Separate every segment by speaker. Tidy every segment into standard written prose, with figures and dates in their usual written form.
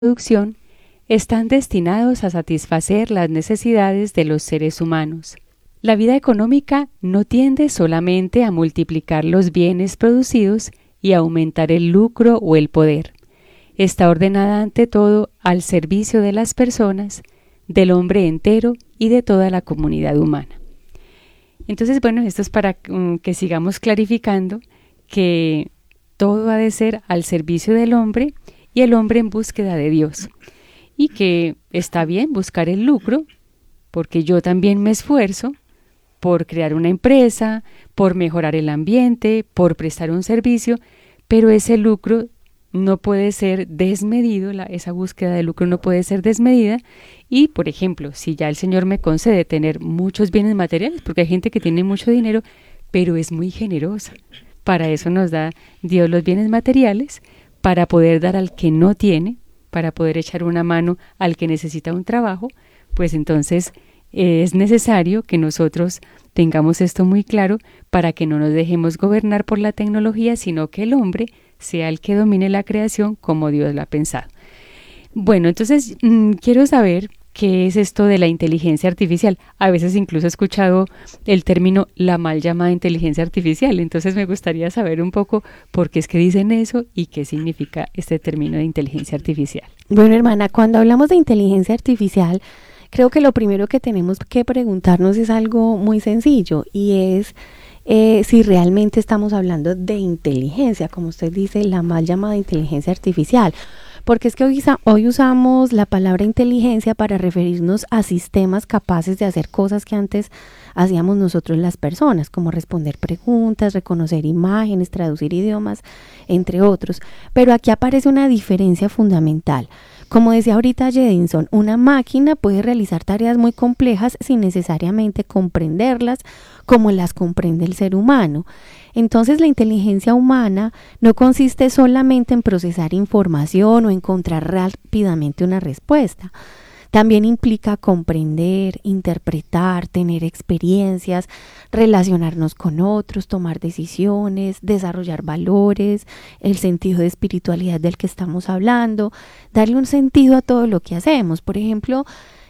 Speaker 1: producción están destinados a satisfacer las necesidades de los seres humanos. La vida económica no tiende solamente a multiplicar los bienes producidos y a aumentar el lucro o el poder. Está ordenada ante todo al servicio de las personas, del hombre entero y de toda la comunidad humana. Entonces, bueno, esto es para que sigamos clarificando que todo ha de ser al servicio del hombre y el hombre en búsqueda de Dios. Y que está bien buscar el lucro, porque yo también me esfuerzo por crear una empresa, por mejorar el ambiente, por prestar un servicio, pero ese lucro no puede ser desmedido, esa búsqueda de lucro no puede ser desmedida. Y, por ejemplo, si ya el Señor me concede tener muchos bienes materiales, porque hay gente que tiene mucho dinero, pero es muy generosa. Para eso nos da Dios los bienes materiales, para poder dar al que no tiene, para poder echar una mano al que necesita un trabajo. Pues entonces es necesario que nosotros tengamos esto muy claro para que no nos dejemos gobernar por la tecnología, sino que el hombre sea el que domine la creación como Dios la ha pensado. Bueno, entonces quiero saber qué es esto de la inteligencia artificial. A veces incluso he escuchado el término la mal llamada inteligencia artificial, entonces me gustaría saber un poco por qué es que dicen eso y qué significa este término de inteligencia artificial.
Speaker 2: Bueno, hermana, cuando hablamos de inteligencia artificial, creo que lo primero que tenemos que preguntarnos es algo muy sencillo y es si realmente estamos hablando de inteligencia, como usted dice, la mal llamada inteligencia artificial. Porque es que hoy usamos la palabra inteligencia para referirnos a sistemas capaces de hacer cosas que antes hacíamos nosotros las personas, como responder preguntas, reconocer imágenes, traducir idiomas, entre otros. Pero aquí aparece una diferencia fundamental. Como decía ahorita Jedinson, una máquina puede realizar tareas muy complejas sin necesariamente comprenderlas como las comprende el ser humano. Entonces la inteligencia humana no consiste solamente en procesar información o encontrar rápidamente una respuesta. También implica comprender, interpretar, tener experiencias, relacionarnos con otros, tomar decisiones, desarrollar valores, el sentido de espiritualidad del que estamos hablando, darle un sentido a todo lo que hacemos. Por ejemplo,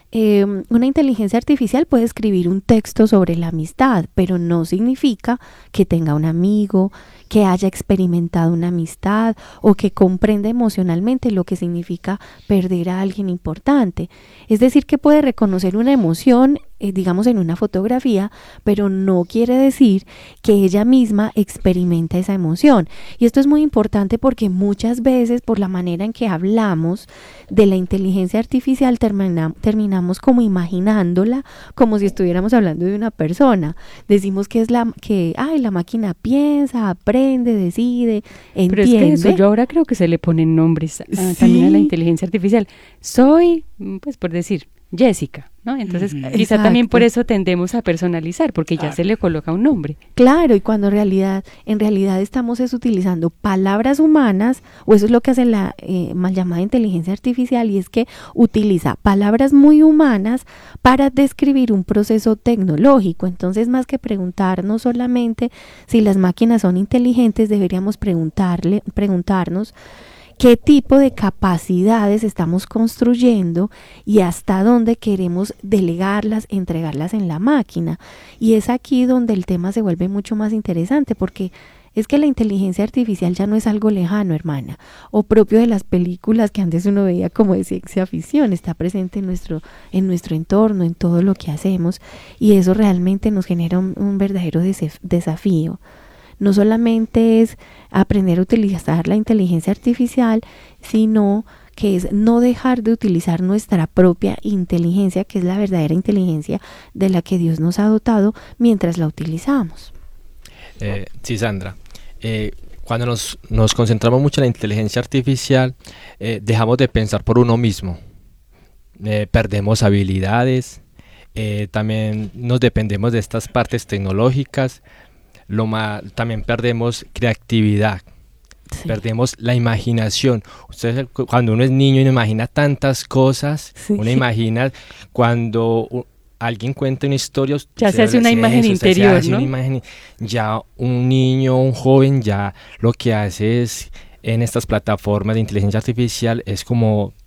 Speaker 2: una inteligencia artificial puede escribir un texto sobre la amistad, pero no significa que tenga un amigo, que haya experimentado una amistad o que comprenda emocionalmente lo que significa perder a alguien importante. Es decir, que puede reconocer una emoción, digamos en una fotografía, pero no quiere decir que ella misma experimenta esa emoción. Y esto es muy importante porque muchas veces por la manera en que hablamos de la inteligencia artificial terminamos como imaginándola como si estuviéramos hablando de una persona. Decimos que es la máquina piensa, aprende, decide, entiende.
Speaker 1: Pero es que eso, yo ahora creo que se le ponen nombres también a la inteligencia artificial. Soy, pues por decir, Jessica, ¿no? Entonces quizá también por eso tendemos a personalizar, porque ya se le coloca un nombre.
Speaker 2: Claro, y cuando en realidad estamos utilizando palabras humanas, o eso es lo que hace la mal llamada inteligencia artificial, y es que utiliza palabras muy humanas para describir un proceso tecnológico. Entonces, más que preguntarnos solamente si las máquinas son inteligentes, deberíamos preguntarnos qué tipo de capacidades estamos construyendo y hasta dónde queremos delegarlas, entregarlas en la máquina. Y es aquí donde el tema se vuelve mucho más interesante, porque es que la inteligencia artificial ya no es algo lejano, hermana, o propio de las películas que antes uno veía como de ciencia ficción. Está presente en nuestro entorno, en todo lo que hacemos, y eso realmente nos genera un verdadero desafío. No solamente es aprender a utilizar la inteligencia artificial, sino que es no dejar de utilizar nuestra propia inteligencia, que es la verdadera inteligencia de la que Dios nos ha dotado mientras la utilizamos.
Speaker 3: Sí, Sandra. Cuando nos concentramos mucho en la inteligencia artificial, dejamos de pensar por uno mismo. Perdemos habilidades, también nos dependemos de estas partes tecnológicas. También perdemos creatividad, perdemos la imaginación. Ustedes, cuando uno es niño, uno imagina tantas cosas, uno imagina cuando alguien cuenta una historia,
Speaker 1: ya se hace una imagen interior, ¿no?
Speaker 3: Ya un niño, un joven, ya lo que hace es, en estas plataformas de inteligencia artificial, es como